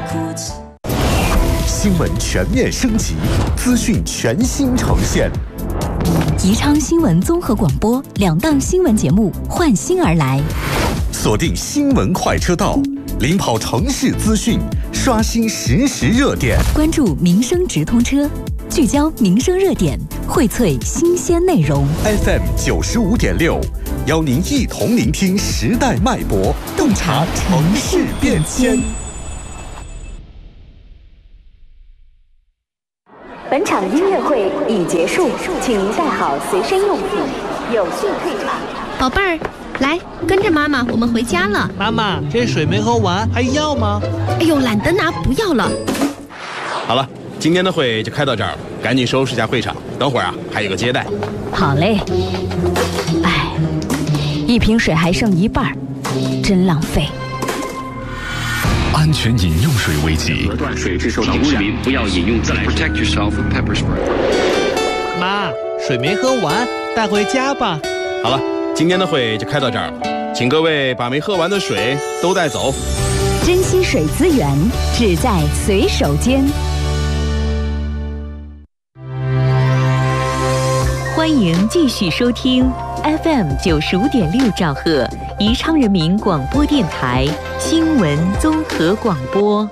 新闻全面升级，资讯全新呈现。 宜昌新闻综合广播2档新闻节目换新而来， 锁定新闻快车道，领跑城市资讯，刷新实时热点， 关注民生直通车，聚焦民生热点，荟萃新鲜内容。 FM 95.6，邀您一同聆听时代脉搏，洞察城市变迁。 本场音乐会已结束，请您带好随身用品，有序退场。 宝贝儿，来跟着妈妈，我们回家了。 妈妈，这水没喝完，还要吗？ 哎呦，懒得拿，不要了。 好了，今天的会就开到这儿了，赶紧收拾一下会场，等会儿啊还有个接待。 好嘞。哎，一瓶水还剩一半，真浪费。 安全饮用水危机， 断水质受到污染，不要饮用自来水。Protect yourself with pepper spray。 妈，水没喝完，带回家吧。 好了，今天的会就开到这儿了，请各位把没喝完的水都带走。 珍惜水资源，只在随手间。欢迎继续收听 FM 95.6兆赫宜昌人民广播电台新闻综合广播。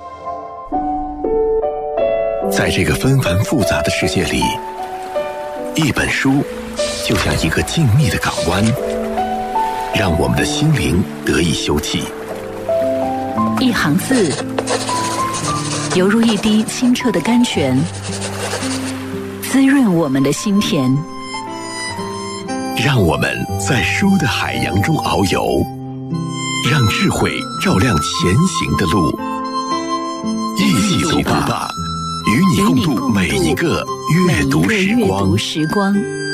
在这个纷繁复杂的世界里，一本书就像一个静谧的港湾，让我们的心灵得以休憩。 一行字，犹如一滴清澈的甘泉，滋润我们的心田。 让我们在书的海洋中遨游，让智慧照亮前行的路。一起读吧，与你共度每一个阅读时光。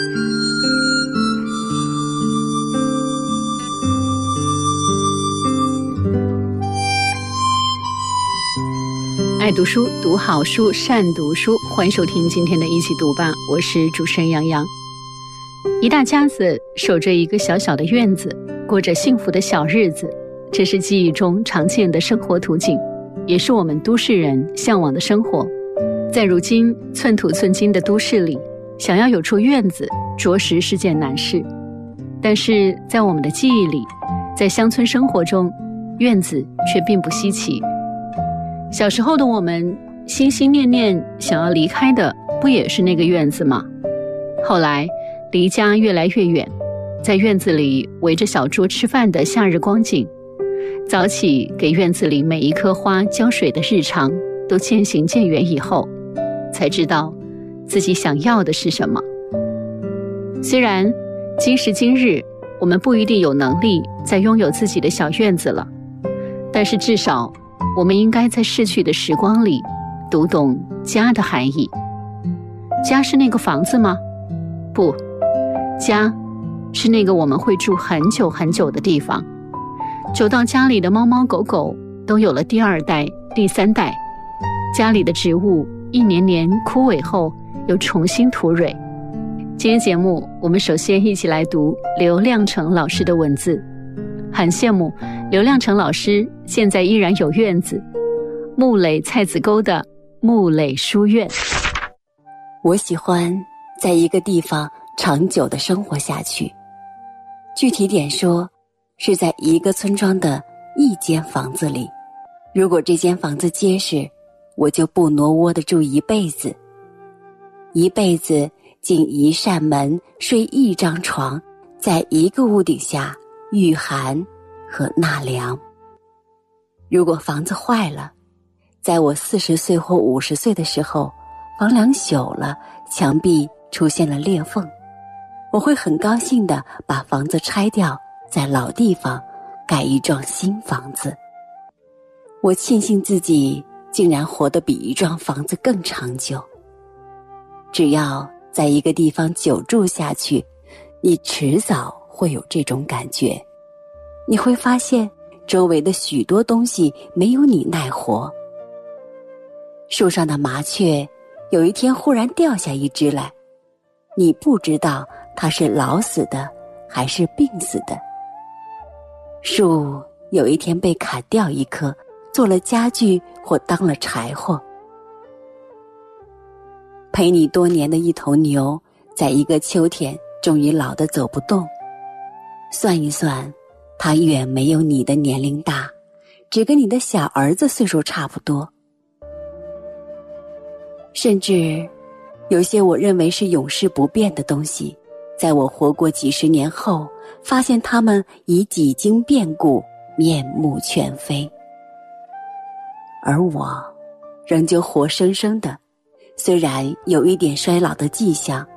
爱读书，读好书，善读书。欢迎收听今天的一起读吧，我是主持人杨洋。一大家子守着一个小小的院子，过着幸福的小日子，这是记忆中常见的生活图景，也是我们都市人向往的生活。在如今寸土寸金的都市里，想要有处院子着实是件难事。但是在我们的记忆里，在乡村生活中，院子却并不稀奇。小时候的我们心心念念想要离开的，不也是那个院子吗？后来离家越来越远，在院子里围着小桌吃饭的夏日光景，早起给院子里每一棵花浇水的日常，都渐行渐远以后，才知道自己想要的是什么。虽然今时今日我们不一定有能力再拥有自己的小院子了，但是至少我们应该在逝去的时光里读懂家的含义。家是那个房子吗？不，家是那个我们会住很久很久的地方，久到家里的猫猫狗狗都有了第2代、第3代，家里的植物一年年枯萎后又重新吐蕊。今天节目我们首先一起来读刘亮程老师的文字。很羡慕刘亮程老师现在依然有院子，木垒菜籽沟的木垒书院。 我喜欢在一个地方长久地生活下去，具体点说，是在一个村庄的一间房子里。如果这间房子结实，我就不挪窝地住一辈子。一辈子进一扇门，睡一张床，在一个屋顶下御寒和纳凉。如果房子坏了，在我40岁或50岁的时候，房梁朽了，墙壁出现了裂缝，我会很高兴地把房子拆掉，在老地方盖一幢新房子。我庆幸自己竟然活得比一幢房子更长久。只要在一个地方久住下去，你迟早会有这种感觉。你会发现周围的许多东西没有你耐活。树上的麻雀有一天忽然掉下一只来，你不知道它是老死的还是病死的。树有一天被砍掉一棵， 做了家具或当了柴火。陪你多年的一头牛，在一个秋天终于老得走不动。算一算，它远没有你的年龄大，只跟你的小儿子岁数差不多。甚至有些我认为是永世不变的东西，在我活过几十年后，发现它们已几经变故，面目全非。而我仍旧活生生的，虽然有一点衰老的迹象，